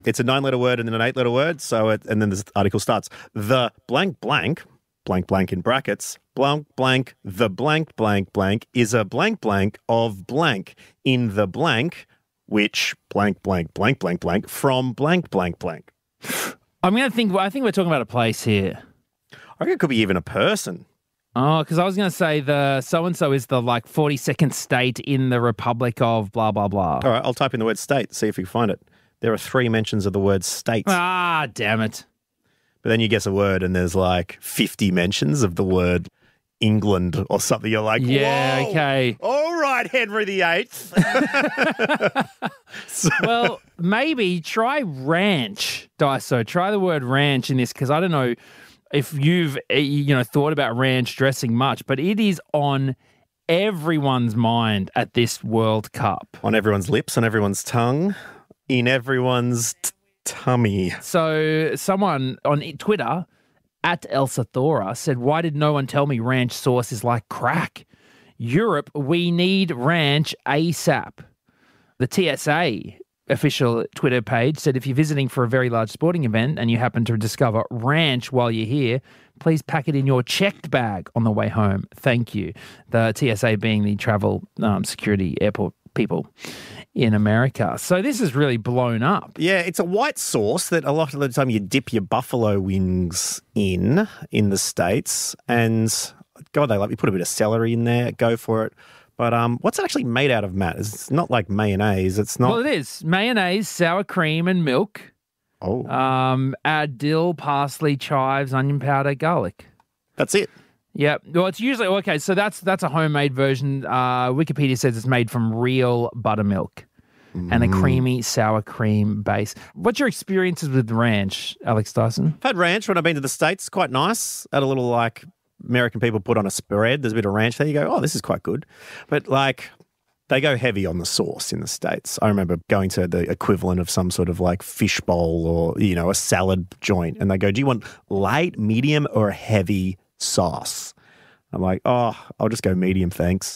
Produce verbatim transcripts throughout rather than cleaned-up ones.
It's a nine-letter word and then an eight-letter word. So, it, and then this article starts. The blank blank, blank blank in brackets, blank blank, the blank blank blank is a blank blank of blank in the blank, which blank blank blank blank blank from blank blank blank. I'm going to think, I think we're talking about a place here. I reckon it could be even a person. Oh, because I was going to say the so-and-so is the like forty-second state in the Republic of blah, blah, blah. All right, I'll type in the word state, see if you can find it. There are three mentions of the word state. Ah, damn it. But then you guess a word and there's like fifty mentions of the word England or something. You're like, yeah, whoa, okay. All right, Henry the Eighth. so, well, maybe try ranch, Daiso. Try the word ranch in this because I don't know if you've you know thought about ranch dressing much, but it is on everyone's mind at this World Cup. On everyone's lips, on everyone's tongue, in everyone's t- tummy. So someone on Twitter, at Elsa Thora, said, why did no one tell me ranch sauce is like crack? Europe, we need ranch ASAP. The T S A official Twitter page said, if you're visiting for a very large sporting event and you happen to discover ranch while you're here, please pack it in your checked bag on the way home. Thank you. The T S A being the travel um, security airport people in America. So this is really blown up. Yeah, it's a white sauce that a lot of the time you dip your buffalo wings in, in the States. And God, they like you put a bit of celery in there, go for it. But um, what's it actually made out of, Matt? It's not like mayonnaise. It's not. Well, it is. Mayonnaise, sour cream and milk. Oh. Um, add dill, parsley, chives, onion powder, garlic. That's it. Yeah. Well, it's usually, okay, so that's that's a homemade version. Uh, Wikipedia says it's made from real buttermilk mm. and a creamy sour cream base. What's your experiences with ranch, Alex Dyson? I've had ranch when I've been to the States. Quite nice. Had a little like American people put on a spread. There's a bit of ranch there. You go, oh, this is quite good. But like they go heavy on the sauce in the States. I remember going to the equivalent of some sort of like fish bowl or, you know, a salad joint. And they go, do you want light, medium or heavy sauce? I'm like, oh, I'll just go medium, thanks.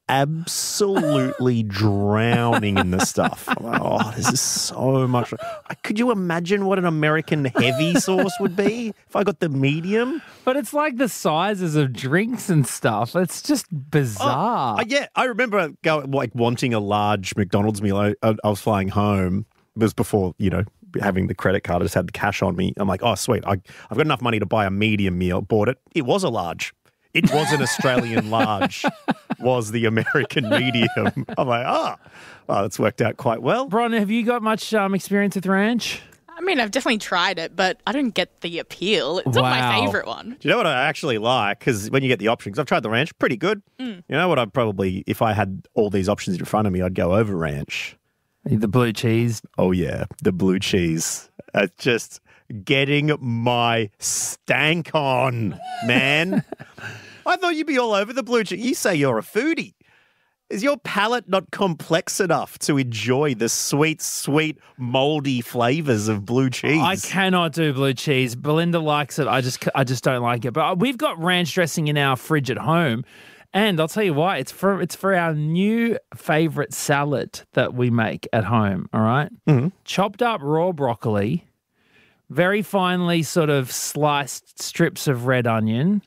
Absolutely drowning in the stuff. I'm like, oh, this is so much. Could you imagine what an American heavy sauce would be if I got the medium? But it's like the sizes of drinks and stuff. It's just bizarre. Oh, yeah, I remember going, like wanting a large McDonald's meal. I, I was flying home. It was before, you know, having the credit card. I just had the cash on me. I'm like, oh, sweet. I, I've got enough money to buy a medium meal. Bought it. It was a large. It was an Australian large, was the American medium. I'm like, ah, oh, oh, that's worked out quite well. Bron, have you got much um, experience with ranch? I mean, I've definitely tried it, but I don't get the appeal. It's wow. not my favourite one. Do you know what I actually like? Because when you get the options, I've tried the ranch, pretty good. Mm. You know what I'd probably, if I had all these options in front of me, I'd go over ranch. The blue cheese. Oh, yeah, the blue cheese. It's just getting my stank on, man. I thought you'd be all over the blue cheese. You say you're a foodie. Is your palate not complex enough to enjoy the sweet, sweet, moldy flavors of blue cheese? I cannot do blue cheese. Belinda likes it. I just, I just don't like it. But we've got ranch dressing in our fridge at home. And I'll tell you why. It's for it's for our new favorite salad that we make at home, all right? Mm-hmm. Chopped up raw broccoli, very finely sort of sliced strips of red onion,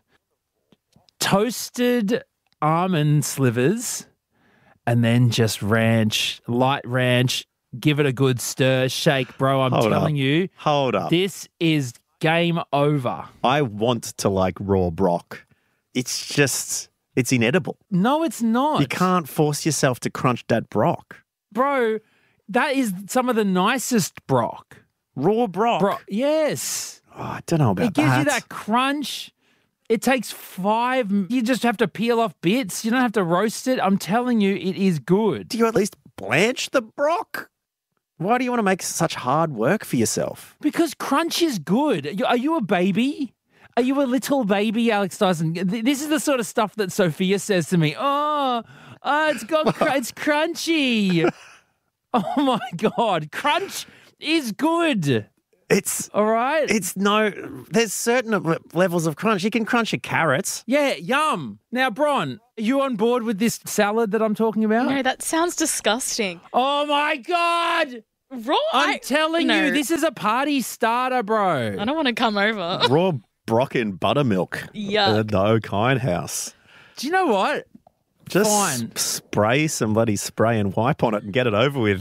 toasted almond slivers, and then just ranch, light ranch. Give it a good stir, shake, bro. I'm Hold telling up. you. Hold up. This is game over. I want to like raw brock. It's just... It's inedible. No, it's not. You can't force yourself to crunch that brock. Bro, that is some of the nicest brock. Raw brock? Bro, yes. Oh, I don't know about that. It gives you that crunch. It takes five. You just have to peel off bits. You don't have to roast it. I'm telling you, it is good. Do you at least blanch the brock? Why do you want to make such hard work for yourself? Because crunch is good. Are you a baby? Are you a little baby, Alex Dyson? This is the sort of stuff that Sophia says to me. Oh, oh it's got, cr- it's crunchy. Oh my God, crunch is good. It's all right. It's no. There's certain levels of crunch. You can crunch your carrots. Yeah, yum. Now, Bron, are you on board with this salad that I'm talking about? No, that sounds disgusting. Oh my God. Raw? I'm I- telling no. you, this is a party starter, bro. I don't want to come over. Raw Brocken buttermilk. Yuck. At the O'Kine house. Do you know what? Just Fine. s- spray some bloody spray and wipe on it and get it over with.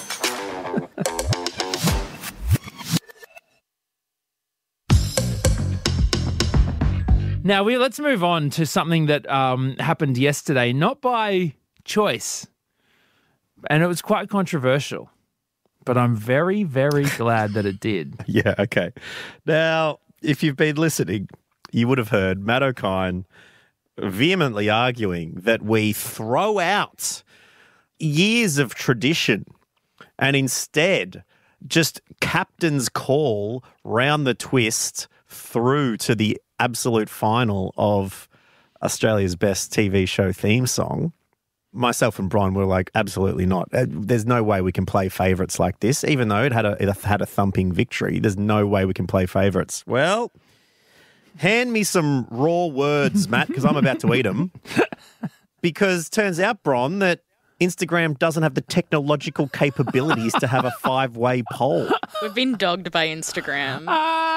Now, we let's move on to something that um, happened yesterday, not by choice, and it was quite controversial, but I'm very, very glad that it did. Yeah, okay. Now, if you've been listening, you would have heard Matt O'Kine vehemently arguing that we throw out years of tradition and instead just captain's call round the twist through to the absolute final of Australia's best T V show theme song. Myself and Brian were like, absolutely not. Uh, There's no way we can play favourites like this, even though it had a it had a thumping victory. There's no way we can play favourites. Well, hand me some raw words, Matt, because I'm about to eat them. Because turns out, Bron, that Instagram doesn't have the technological capabilities to have a five-way poll. We've been dogged by Instagram.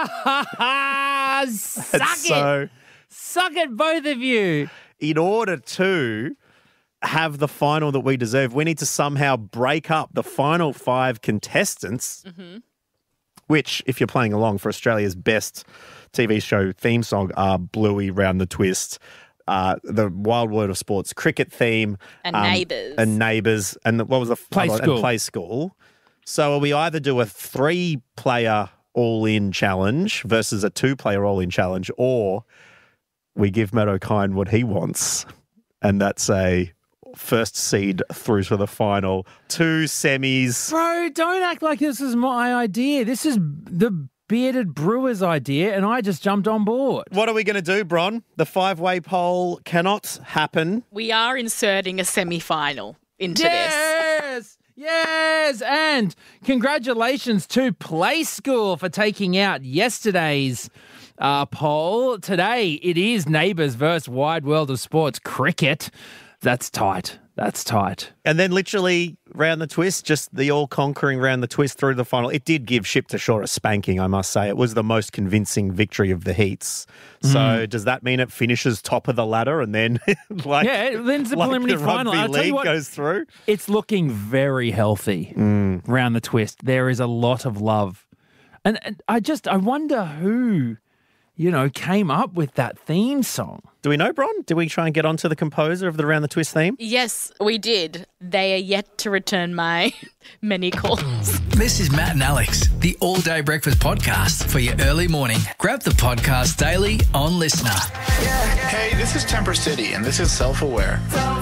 Ah, suck And it. so, Suck it, both of you. in order to have the final that we deserve, we need to somehow break up the final five contestants, which, if you're playing along for Australia's best T V show theme song, are Bluey, Round the Twist, uh, the Wild World of Sports cricket theme, And Neighbours. and Neighbours, and the, what was the Play other one? School. And Play School. So we either do a three-player all-in challenge versus a two-player all-in challenge, or we give Matt O'Kine what he wants, and that's a first seed through to the final, two semis. Bro, don't act like this is my idea. This is the Bearded Brewers idea, and I just jumped on board. What are we going to do, Bron? The five-way poll cannot happen. We are inserting a semi-final into this. Yes! Yes! And congratulations to Play School for taking out yesterday's uh, poll. Today, it is Neighbours versus Wide World of Sports cricket. That's tight. That's tight. And then literally round the twist, just the all-conquering round the twist through to the final. It did give Ship to Shore a spanking, I must say. It was the most convincing victory of the heats. So does that mean it finishes top of the ladder and then like, Yeah, it ends the like preliminary the final. rugby I'll tell you league what, goes through? it's looking very healthy round the twist. There is a lot of love. And, and I just, I wonder who, you know, came up with that theme song. Do we know, Bron? Did we try and get onto the composer of the Round the Twist theme? Yes, we did. They are yet to return my many calls. This is Matt and Alex, the All Day Breakfast Podcast for your early morning. Grab the podcast daily on Listener. Hey, this is Temper City, and this is Self Aware.